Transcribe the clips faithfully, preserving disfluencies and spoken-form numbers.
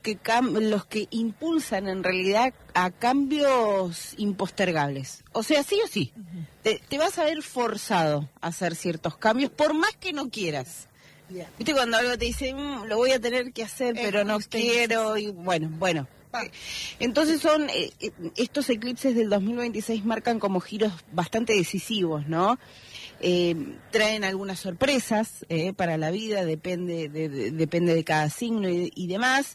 que cam los que impulsan en realidad a cambios impostergables. O sea, sí o sí, uh-huh. te, te vas a ver forzado a hacer ciertos cambios, por más que no quieras. Yeah. ¿Viste cuando algo te dice, mmm, lo voy a tener que hacer, es pero no quiero? Y bueno, bueno. Ah. Entonces son, eh, estos eclipses del dos mil veintiséis marcan como giros bastante decisivos, ¿no? Eh, traen algunas sorpresas eh, para la vida, depende de, de, depende de cada signo y, y demás.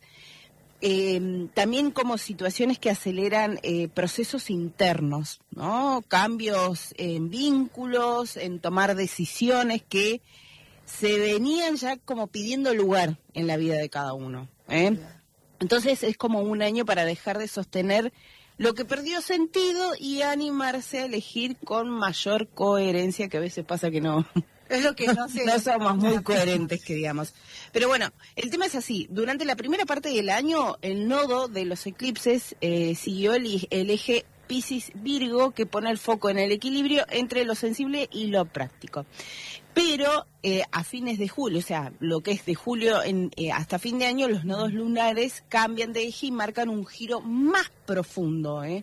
Eh, también como situaciones que aceleran eh, procesos internos, ¿no? Cambios en vínculos, en tomar decisiones que se venían ya como pidiendo lugar en la vida de cada uno, ¿eh? Entonces es como un año para dejar de sostener lo que perdió sentido y animarse a elegir con mayor coherencia, que a veces pasa que no... Es lo que no sé. No somos muy coherentes, que digamos. Pero bueno, el tema es así. Durante la primera parte del año, el nodo de los eclipses eh, siguió el, el eje Piscis-Virgo, que pone el foco en el equilibrio entre lo sensible y lo práctico. Pero eh, a fines de julio, o sea, lo que es de julio en, eh, hasta fin de año, los nodos lunares cambian de eje y marcan un giro más profundo. ¿eh?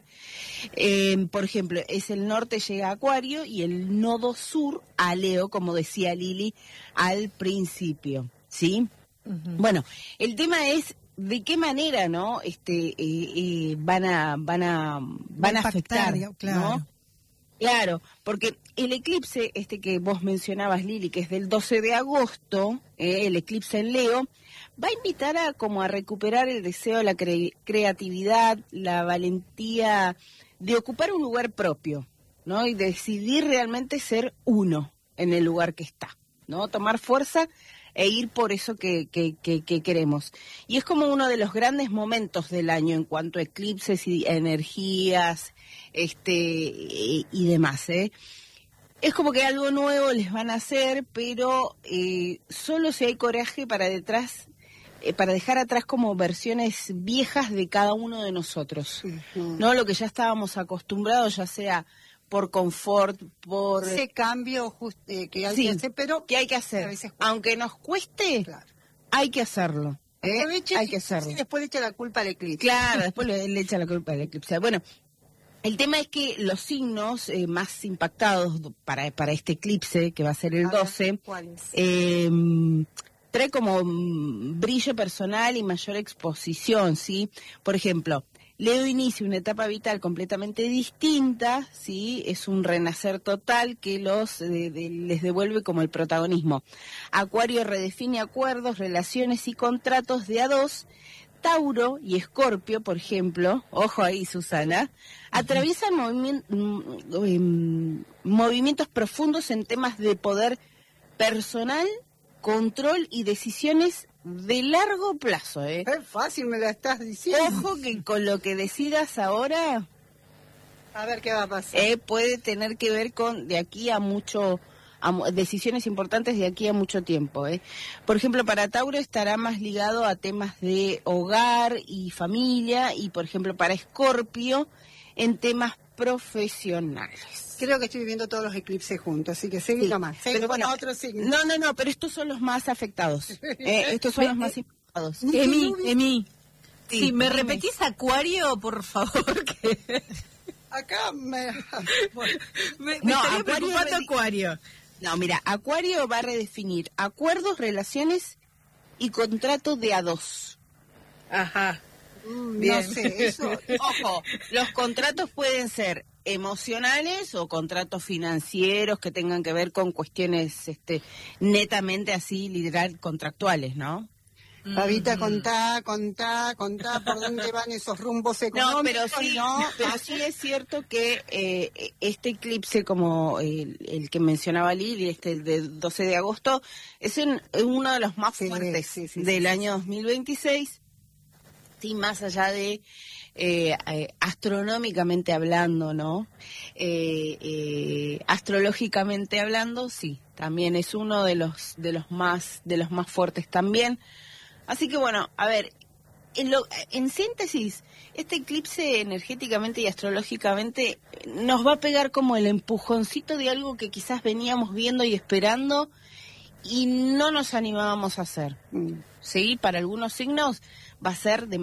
Eh, por ejemplo, es el norte llega a Acuario y el nodo sur a Leo, como decía Lili al principio, ¿sí? Uh-huh. Bueno, el tema es de qué manera, ¿no? Este, eh, eh, van a, van a, van a afectar, claro. ¿no? Claro, porque el eclipse, este que vos mencionabas, Lili, que es del doce de agosto, eh, el eclipse en Leo, va a invitar a como a recuperar el deseo, la cre- creatividad, la valentía de ocupar un lugar propio, ¿no? Y decidir realmente ser uno en el lugar que está, ¿no? Tomar fuerza e ir por eso que, que, que, que queremos. Y es como uno de los grandes momentos del año en cuanto a eclipses y energías este y, y demás, ¿eh? Es como que algo nuevo les van a hacer, pero eh, solo si hay coraje para detrás, eh, para dejar atrás como versiones viejas de cada uno de nosotros, uh-huh. ¿no? Lo que ya estábamos acostumbrados, ya sea por confort, por... Ese cambio just, eh, que hay sí, que hacer, pero... que hay que hacer. Aunque nos cueste, claro. hay que hacerlo. ¿eh? Hay que hacerlo. Y después le echa la culpa al eclipse. Claro, después le, le echa la culpa al eclipse. Bueno, el tema es que los signos eh, más impactados para, para este eclipse, que va a ser el doce, eh, trae como mm, brillo personal y mayor exposición, ¿sí? Por ejemplo... Leo inicia una etapa vital completamente distinta, ¿sí? Es un renacer total que los de, de, les devuelve como el protagonismo. Acuario redefine acuerdos, relaciones y contratos de a dos. Tauro y Escorpio, por ejemplo, ojo ahí, Susana, atraviesan movimi- mm, movimientos profundos en temas de poder personal, control y decisiones de largo plazo, ¿eh? Es fácil, me la estás diciendo. Ojo que con lo que decidas ahora... A ver qué va a pasar. Eh, puede tener que ver con de aquí a mucho... A, decisiones importantes de aquí a mucho tiempo, ¿eh? Por ejemplo, para Tauro estará más ligado a temas de hogar y familia, y por ejemplo para Escorpio en temas profesionales. Creo que estoy viviendo todos los eclipses juntos, así que seguí sí, nomás. Pero bueno, otro signo. No, no, no, pero estos son los más afectados. Eh, estos son los más impactados. Emi, Emi. Sí, sí, ¿me repetís Acuario, por favor? Que... Acá me... Bueno, me, me no, estaría Acuario preocupando redi... Acuario. No, mira, Acuario va a redefinir acuerdos, relaciones y contratos de a dos. Ajá. Mm, Bien. No sé, eso... Ojo, los contratos pueden ser emocionales o contratos financieros que tengan que ver con cuestiones este, netamente así, literal, contractuales, ¿no? Pavita, contá, contá, contá por dónde van esos rumbos económicos. No, pero sí, no, pero sí es cierto que eh, este eclipse, como el, el que mencionaba Lili, este el del doce de agosto, es en, uno de los más fuertes sí, sí, sí, del sí, año sí. dos mil veintiséis, sí, más allá de eh, eh, astronómicamente hablando, ¿no? Eh, eh, astrológicamente hablando, sí, también es uno de los de los más de los más fuertes también. Así que bueno, a ver, en, lo, en síntesis, este eclipse energéticamente y astrológicamente nos va a pegar como el empujoncito de algo que quizás veníamos viendo y esperando y no nos animábamos a hacer. ¿Sí? Para algunos signos va a ser de